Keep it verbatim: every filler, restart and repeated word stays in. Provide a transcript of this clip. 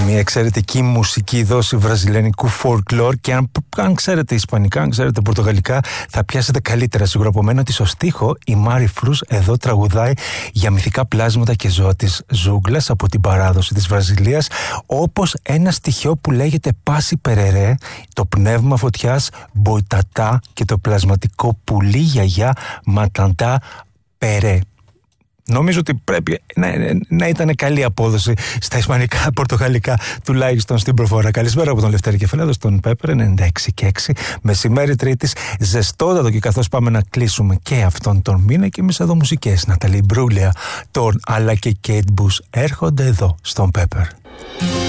Μια εξαιρετική μουσική δόση βραζιλιανικού folklore, και αν, αν ξέρετε ισπανικά, αν ξέρετε πορτογαλικά, θα πιάσετε καλύτερα σίγουρα από μένα ότι στο στίχο η Μάρι Φρούς εδώ τραγουδάει για μυθικά πλάσματα και ζώα της ζούγκλας από την παράδοση της Βραζιλίας, όπως ένα στοιχείο που λέγεται Πάση Περερέ, το πνεύμα φωτιάς Μποϊτατά και το πλασματικό πουλί γιαγιά Ματαντά Περέ. Νομίζω ότι πρέπει να, να ήταν καλή απόδοση στα ισπανικά, πορτογαλικά, τουλάχιστον στην προφορά. Καλησπέρα από τον Λευτέρη Κεφαλάδο, στον Πέπερ ενενήντα έξι και έξι. Μεσημέρι Τρίτης, ζεστότατο, και καθώς πάμε να κλείσουμε και αυτόν τον μήνα, και εμείς εδώ μουσικές. Ναταλή Μπρούλια, Τόρν αλλά και Κέιτ Μπους έρχονται εδώ στον Πέπερ.